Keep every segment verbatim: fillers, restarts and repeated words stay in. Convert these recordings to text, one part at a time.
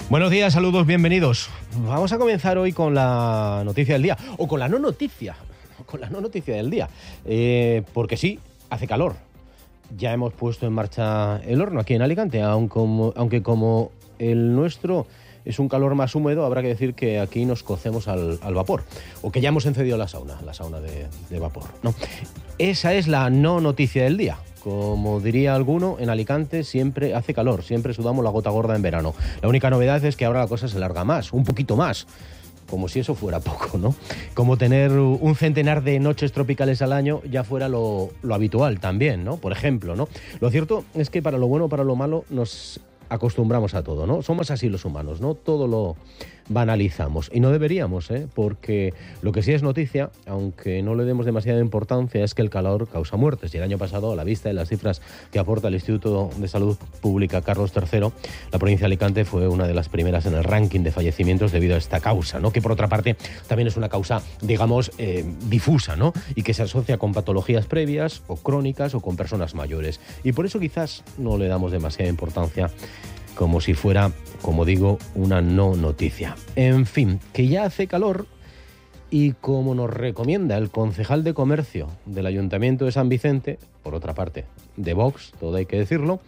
Buenos días, saludos, bienvenidos. Vamos a comenzar hoy con la noticia del día, o con la no noticia, con la no noticia del día, eh, porque sí, hace calor. Ya hemos puesto en marcha el horno aquí en Alicante, aunque como, aunque como el nuestro es un calor más húmedo, habrá que decir que aquí nos cocemos al, al vapor, o que ya hemos encendido la sauna, la sauna de, de vapor, ¿no? Esa es la no noticia del día. Como diría alguno, en Alicante siempre hace calor, siempre sudamos la gota gorda en verano. La única novedad es que ahora la cosa se larga más, un poquito más, como si eso fuera poco, ¿no? Como tener un centenar de noches tropicales al año ya fuera lo, lo habitual también, ¿no? Por ejemplo, ¿no? Lo cierto es que para lo bueno o para lo malo nos acostumbramos a todo, ¿no? Somos así los humanos, ¿no? Todo lo banalizamos. Y no deberíamos, ¿eh? Porque lo que sí es noticia, aunque no le demos demasiada importancia, es que el calor causa muertes. Y el año pasado, a la vista de las cifras que aporta el Instituto de Salud Pública Carlos tercero, la provincia de Alicante fue una de las primeras en el ranking de fallecimientos debido a esta causa, ¿no? Que por otra parte también es una causa, digamos, eh, difusa, ¿no? Y que se asocia con patologías previas o crónicas o con personas mayores. Y por eso quizás no le damos demasiada importancia, como si fuera, como digo, una no noticia. En fin, que ya hace calor y como nos recomienda el concejal de comercio del Ayuntamiento de San Vicente, por otra parte, de Vox, todo hay que decirlo,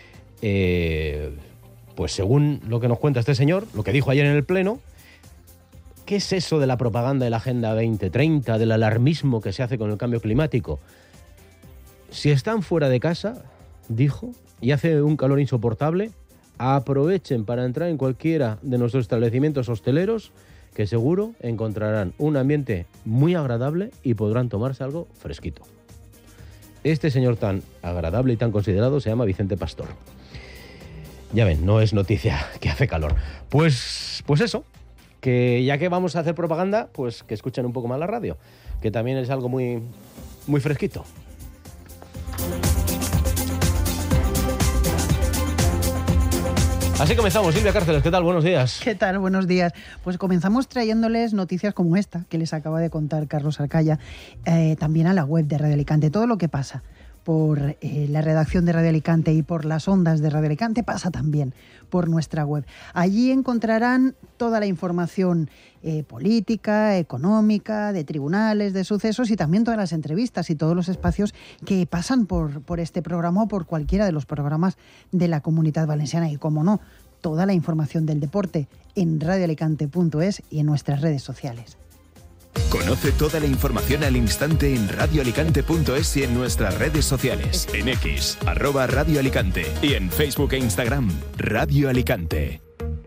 eh, pues según lo que nos cuenta este señor, lo que dijo ayer en el Pleno, ¿qué es eso de la propaganda de la Agenda veinte treinta, del alarmismo que se hace con el cambio climático? Si están fuera de casa, dijo, y hace un calor insoportable, aprovechen para entrar en cualquiera de nuestros establecimientos hosteleros, que seguro encontrarán un ambiente muy agradable y podrán tomarse algo fresquito. Este señor tan agradable y tan considerado se llama Vicente Pastor. Ya ven, no es noticia que hace calor. Pues, pues eso, que ya que vamos a hacer propaganda, pues que escuchen un poco más la radio, que también es algo muy, muy fresquito. Así comenzamos. Silvia Cárceles, ¿qué tal? Buenos días. ¿Qué tal? Buenos días. Pues comenzamos trayéndoles noticias como esta que les acaba de contar Carlos Arcaya, eh, también a la web de Radio Alicante. Todo lo que pasa por eh, la redacción de Radio Alicante y por las ondas de Radio Alicante pasa también por nuestra web. Allí encontrarán toda la información eh, política, económica, de tribunales, de sucesos y también todas las entrevistas y todos los espacios que pasan por, por este programa o por cualquiera de los programas de la Comunidad Valenciana. Y, como no, toda la información del deporte en radio alicante punto es y en nuestras redes sociales. Conoce toda la información al instante en radio alicante punto es y en nuestras redes sociales. En X, arroba Radio Alicante, y en Facebook e Instagram, Radio Alicante.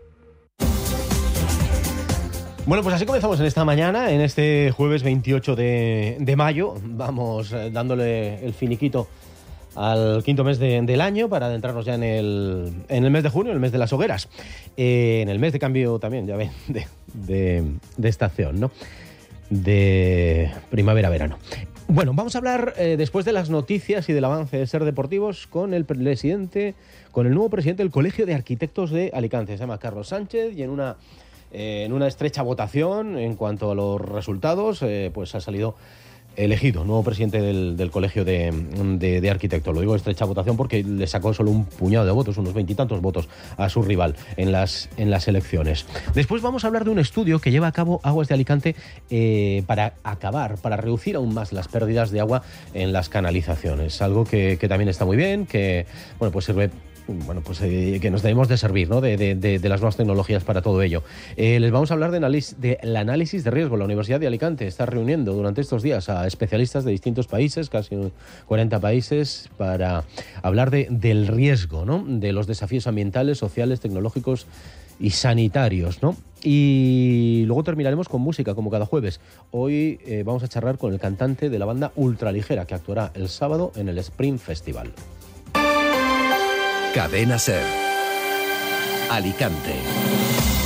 Bueno, pues así comenzamos en esta mañana, en este jueves veintiocho de, de mayo. Vamos eh, dándole el finiquito al quinto mes de, del año para adentrarnos ya en el, en el mes de junio, el mes de las hogueras. Eh, en el mes de cambio también, ya ven, de, de, de estación, ¿no? De primavera-verano. Bueno, vamos a hablar eh, después de las noticias y del avance de Ser Deportivos con el presidente, con el nuevo presidente del Colegio de Arquitectos de Alicante. Se llama Carlos Sánchez y en una, eh, en una estrecha votación en cuanto a los resultados, eh, pues ha salido elegido nuevo presidente del, del Colegio de, de, de Arquitectos. Lo digo estrecha votación porque le sacó solo un puñado de votos, unos veintitantos votos a su rival en las, en las elecciones. Después vamos a hablar de un estudio que lleva a cabo Aguas de Alicante eh, para acabar, para reducir aún más las pérdidas de agua en las canalizaciones. Algo que, que también está muy bien, que bueno, pues sirve... Bueno, pues eh, que nos debemos de servir, ¿no? de, de, de, de las nuevas tecnologías para todo ello. Eh, les vamos a hablar de análisis, de el análisis de riesgo. La Universidad de Alicante está reuniendo durante estos días a especialistas de distintos países, casi cuarenta países, para hablar de, del riesgo, ¿no? De los desafíos ambientales, sociales, tecnológicos y sanitarios, ¿no? Y luego terminaremos con música, como cada jueves. Hoy eh, vamos a charlar con el cantante de la banda Ultraligera, que actuará el sábado en el Spring Festival. Cadena Ser. Alicante.